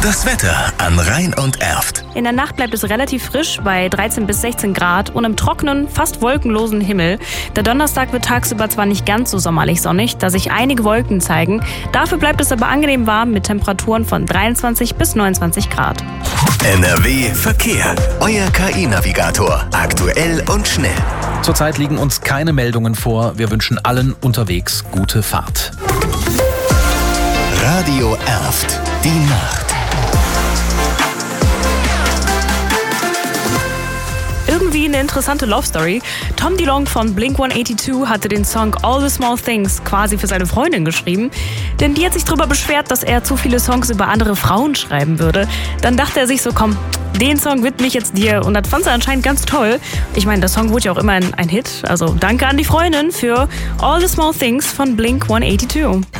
Das Wetter an Rhein und Erft. In der Nacht bleibt es relativ frisch bei 13 bis 16 Grad und im trockenen, fast wolkenlosen Himmel. Der Donnerstag wird tagsüber zwar nicht ganz so sommerlich sonnig, da sich einige Wolken zeigen. Dafür bleibt es aber angenehm warm mit Temperaturen von 23 bis 29 Grad. NRW Verkehr. Euer KI-Navigator. Aktuell und schnell. Zurzeit liegen uns keine Meldungen vor. Wir wünschen allen unterwegs gute Fahrt. Radio Erft. Die Nacht. Irgendwie eine interessante Love Story. Tom DeLonge von Blink-182 hatte den Song All the Small Things quasi für seine Freundin geschrieben. Denn die hat sich darüber beschwert, dass er zu viele Songs über andere Frauen schreiben würde. Dann dachte er sich so, komm, den Song widme ich jetzt dir. Und das fand sie anscheinend ganz toll. Ich meine, der Song wurde ja auch immer ein Hit. Also danke an die Freundin für All the Small Things von Blink-182.